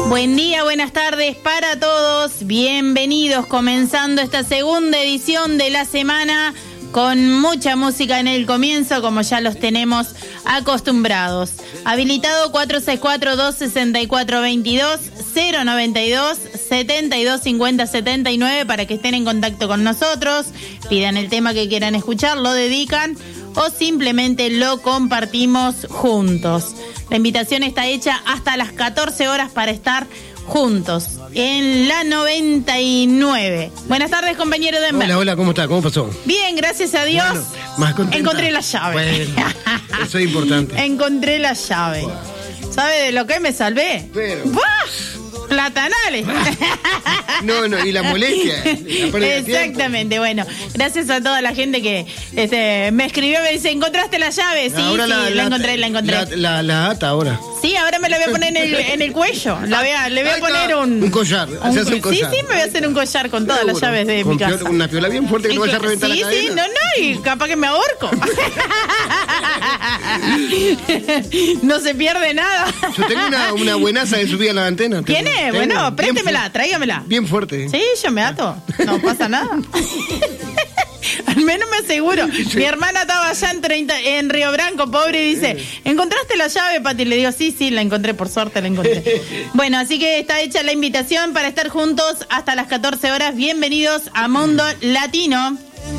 Buen día, buenas tardes para todos. Bienvenidos, comenzando esta segunda edición de la semana con mucha música en el comienzo, como ya los tenemos acostumbrados. Habilitado 464-264-22, 092-7250-79 para que estén en contacto con nosotros, pidan el tema que quieran escuchar, lo dedican o simplemente lo compartimos juntos. La invitación está hecha hasta las 14 horas para estar juntos en la 99. Buenas tardes, compañero Denver. Hola, ¿cómo está? ¿Cómo pasó? Bien, gracias a Dios. Bueno, más contenta. Encontré la llave. Bueno, eso es importante. Encontré la llave. ¿Sabe de lo que me salvé? Pero... ¡Buah! Platanales. No, y la molestia. Exactamente, bueno, gracias a toda la gente que me escribió, me dice, ¿encontraste la llave? Sí, ahora sí, la encontré. La ata ahora. Sí, ahora me la voy a poner en el cuello. Le voy a poner un collar. Sí, me voy a hacer un collar con todas las llaves de mi casa. Una piola bien fuerte que no vaya a reventar la cadena. Sí, y capaz que me ahorco. No se pierde nada. Yo tengo una buenaza de subir a la antena. ¿Tiene? Bueno, préstemela, tráigamela. Bien fuerte. Sí, yo me ato. No pasa nada. Al menos me aseguro. Mi hermana estaba allá en Río Branco, pobre, y dice, ¿encontraste la llave, Pati? Le digo, sí, la encontré, por suerte la encontré. Bueno, así que está hecha la invitación para estar juntos hasta las 14 horas. Bienvenidos a Mundo Latino.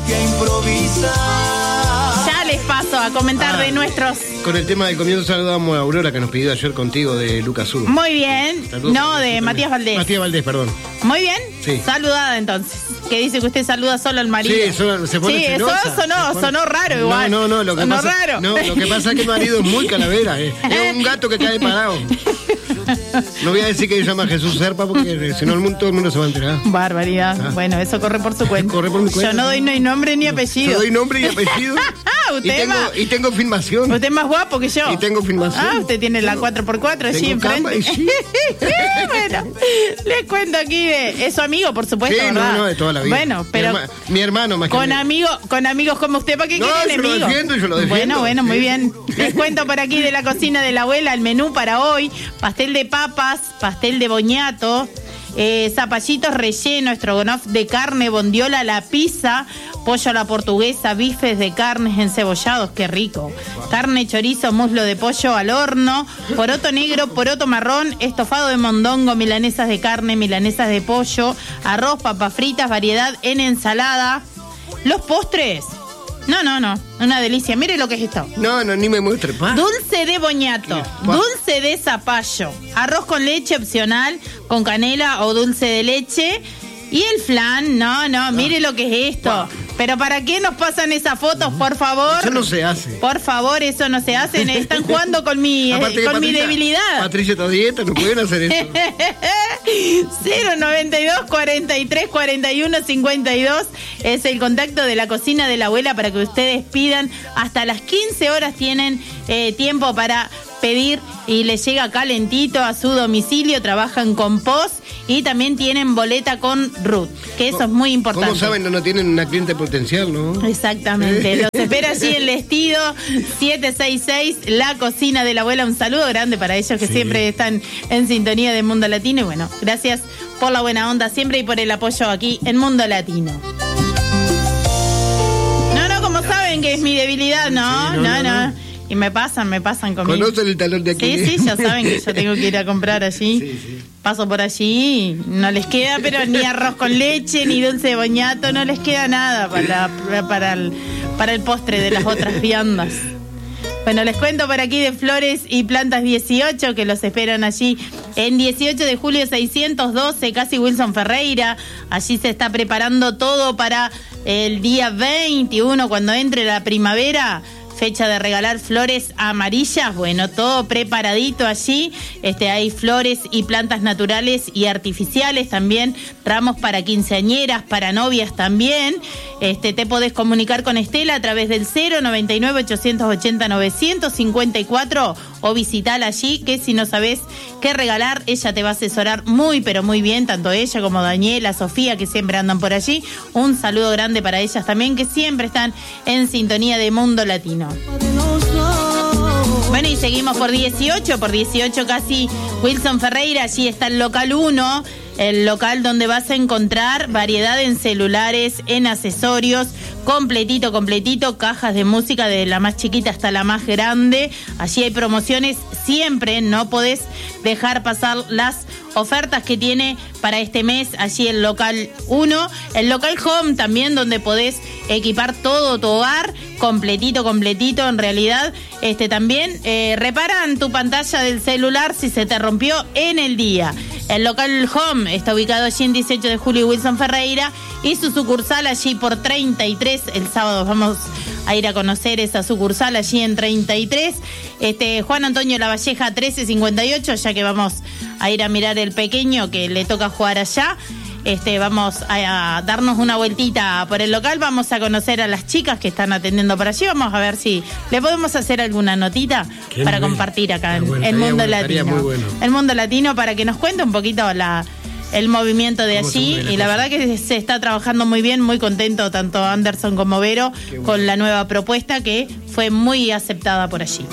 Ya les paso a comentar de nuestros... Con el tema del comienzo saludamos a Aurora, que nos pidió ayer contigo de Lucas Sur. Muy bien. Saludos. No, de Matías Valdés. Matías Valdés, perdón. Muy bien. Sí. Saludada entonces. Que dice que usted saluda solo al marido. Sí, se pone celosa. Eso sonó raro igual. No, lo que pasa es que el marido es muy calavera. Es un gato que cae parado. No voy a decir que se llama Jesús Serpa porque si no todo el mundo se va a enterar. Barbaridad. Bueno, eso corre por su cuenta. Corre por mi cuenta. Yo no doy ni nombre ni apellido. Yo doy nombre y apellido. Y tengo filmación. Usted es más guapo que yo. Y tengo filmación. Usted tiene la 4x4 allí enfrente. Sí. Bueno, les cuento aquí es su amigo, por supuesto. Sí, ¿verdad? No, de toda la vida. Bueno, pero mi hermano más con amigos como usted, ¿para qué quiere enemigos? Yo lo defiendo. Bueno, muy bien. Les cuento por aquí de la cocina de la abuela el menú para hoy: pastel de papas, pastel de boñato, zapallitos relleno, estrogonoff de carne, bondiola a la pizza, pollo a la portuguesa, bifes de carnes encebollados, qué rico, carne, chorizo, muslo de pollo al horno, poroto negro, poroto marrón, estofado de mondongo, milanesas de carne, milanesas de pollo, arroz, papas fritas, variedad en ensalada. Los postres, no, una delicia. Mire lo que es esto. No, ni me muestre. Dulce de boñato, dulce de zapallo, arroz con leche opcional, con canela o dulce de leche. Y el flan, mire lo que es esto. Pero ¿para qué nos pasan esas fotos, por favor? Eso no se hace. Por favor, eso no se hace. Están jugando con mi debilidad. Patricia está dieta, no pueden hacer eso. 092-43-41-52 es el contacto de la cocina de la abuela para que ustedes pidan. Hasta las 15 horas tienen tiempo para pedir y les llega calentito a su domicilio. Trabajan con POS y también tienen boleta con RUT, que eso es muy importante. ¿Cómo saben? No tienen una cliente potencial, ¿no? Exactamente. Los espera allí en Lestido 766, la cocina de la abuela. Un saludo grande para ellos que siempre están en sintonía de Mundo Latino. Y bueno, gracias por la buena onda siempre y por el apoyo aquí en Mundo Latino. No, como saben que es mi debilidad, no. Y me pasan conmigo. ¿Conocen el talón de aquí? Sí, ya saben que yo tengo que ir a comprar allí. Sí. Paso por allí, no les queda, pero ni arroz con leche, ni dulce de boñato, no les queda nada para el postre de las otras viandas. Bueno, les cuento por aquí de Flores y Plantas 18, que los esperan allí en 18 de julio 612, casi Wilson Ferreira. Allí se está preparando todo para el día 21, cuando entre la primavera. Fecha de regalar flores amarillas, bueno, todo preparadito allí. Hay flores y plantas naturales y artificiales también, ramos para quinceañeras, para novias también. Te podés comunicar con Estela a través del 099-880-954 o visitala allí, que si no sabés qué regalar, ella te va a asesorar muy, pero muy bien, tanto ella como Daniela, Sofía, que siempre andan por allí. Un saludo grande para ellas también, que siempre están en sintonía de Mundo Latino. Bueno, y seguimos por 18 casi Wilson Ferreira. Allí está el local 1, el local donde vas a encontrar variedad en celulares, en accesorios, completito, cajas de música de la más chiquita hasta la más grande. Allí hay promociones siempre, no podés dejar pasar las ofertas que tiene para este mes. Allí el local 1, el local Home también, donde podés equipar todo tu hogar, completito, en realidad. También reparan tu pantalla del celular si se te rompió en el día. El local Home está ubicado allí en 18 de julio y Wilson Ferreira, y su sucursal allí por 33. El sábado vamos a ir a conocer esa sucursal allí en 33. Juan Antonio Lavalleja 1358, ya que vamos a ir a mirar el pequeño que le toca jugar allá. Vamos a darnos una vueltita por el local, vamos a conocer a las chicas que están atendiendo por allí, vamos a ver si le podemos hacer alguna notita para compartir acá en el Mundo Latino. El Mundo Latino, para que nos cuente un poquito el movimiento de allí, y la verdad que se está trabajando muy bien, muy contento tanto Anderson como Vero con la nueva propuesta que fue muy aceptada por allí.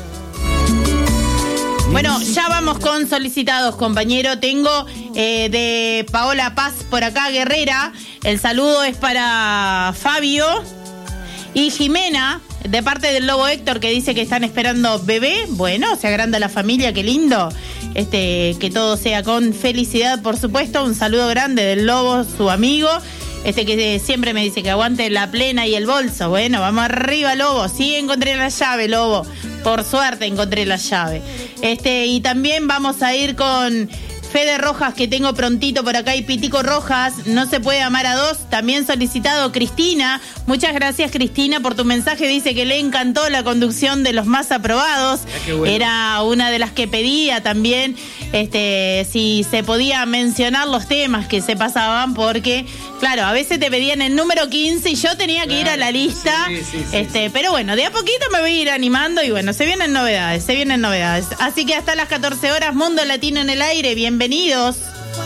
Bueno, ya vamos con solicitados, compañero. Tengo de Paola Paz por acá, Guerrera. El saludo es para Fabio y Jimena, de parte del Lobo Héctor, que dice que están esperando bebé. Bueno, se agranda la familia, qué lindo. Que todo sea con felicidad, por supuesto. Un saludo grande del Lobo, su amigo. Que siempre me dice que aguante la plena y el bolso. Bueno, vamos arriba, Lobo. Sí, encontré la llave, Lobo. Por suerte encontré la llave. Y también vamos a ir con Fede Rojas, que tengo prontito por acá, y Pitico Rojas, no se puede amar a dos. También solicitado Cristina. Muchas gracias, Cristina, por tu mensaje. Dice que le encantó la conducción de los más aprobados. Bueno. Era una de las que pedía también si se podía mencionar los temas que se pasaban, porque claro, a veces te pedían el número 15 y yo tenía que ir a la lista. Sí. Pero bueno, de a poquito me voy a ir animando, y bueno, se vienen novedades. Así que hasta las 14 horas, Mundo Latino en el aire. Bienvenidos.